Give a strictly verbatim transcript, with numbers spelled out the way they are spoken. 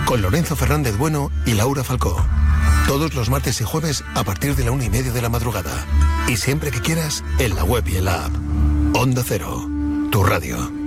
con Lorenzo Fernández Bueno y Laura Falcó. Todos los martes y jueves a partir de la una y media de la madrugada. Y siempre que quieras, en la web y en la app. Onda Cero, tu radio.